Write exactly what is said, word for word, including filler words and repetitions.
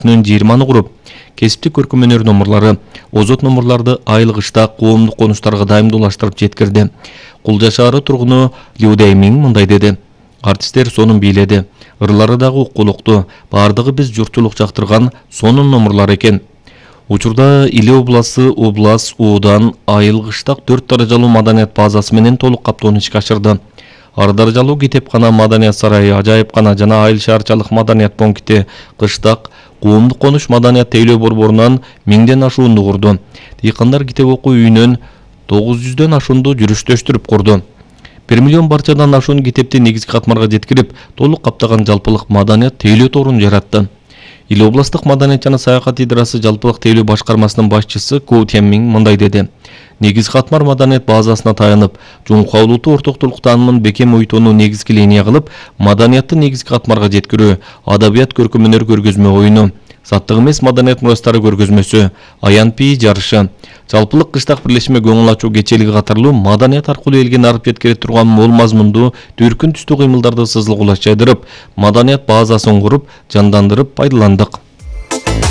жыйырманы куруп, кесиптик көркөм өнөр номурлары, озот номурларды айылгычта коомдук конуштарга дайымдуулаштырып жеткирди. Кулжа шаары тургуну Лю Даймин мындай деди: артисттер сонун бийледи, ырлары дагы уккулуктуу, бардыгы биз журтчулук жактырган сонун номурлар экен. Учурда Иле областы облас уудан айылгычтак төрт даражалуу маданият базасы менен толук каптоону ишке ашырды. Ар даражалуу китепкана, маданият сарайы, ажайыпкана жана айыл шаарчалык маданият пункти, кыштак коомдук конуш маданият тейлөө борборунан миңден ашуунду курду. Дыйкандар китеп окуу үйүнөн тогуз жүздөн ашуунду жүрүштөштүрүп курду. бир миллион барчадан ашуун китепти негизги катмарга жеткирип, толук каптаган жалпылык маданият тейлөө торун жаратты. Иле областык маданият жана саякат идарасы жалпылык тейлөө башкармасынын башчысы Ку Тянмин мындай деди: негизги катмар маданият базасына таянып, жумкаулууту ортоктулук таанымын бекем ойтоону негизги линия кылып, маданиятты негизги катмарга жеткирүү, адабият көркөм өнөр көргөзмө оюну, заттык эмес маданият мурастары көргөзмөсү, аян пии жарышы, жалпылык кыштак бирлешме көңүл ачуу кечелиги катарлуу маданият аркылуу элге арып жеткире турган мол мазмундуу, дүркүн түстүү кыймылдарды сызылгуулаш жайдырып, маданият базасын куруп, жандандырып пайдаландык.